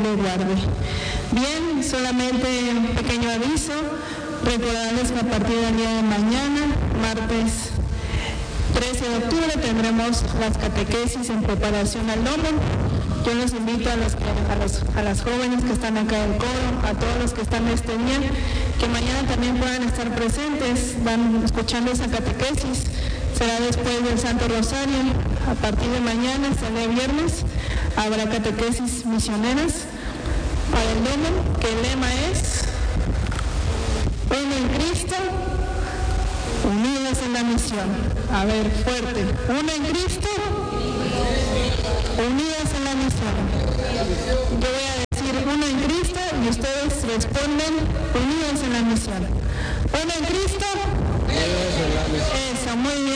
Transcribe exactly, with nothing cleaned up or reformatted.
le guarde. Bien, solamente un pequeño aviso, recordarles que a partir del día de mañana, martes trece de octubre, tendremos las catequesis en preparación al domo. Yo los invito a, los, a, los, a las jóvenes que están acá en el coro, a todos los que están este día, que mañana también puedan estar presentes, van escuchando esa catequesis. Será después del Santo Rosario. A partir de mañana, hasta el día viernes, habrá catequesis misioneras para el domo, que el lema es uno en Cristo, unidos en la misión. A ver, fuerte. Uno en Cristo, unidos en la misión. Yo voy a decir uno en Cristo y ustedes responden unidos en la misión. Uno en Cristo, eso, muy bien.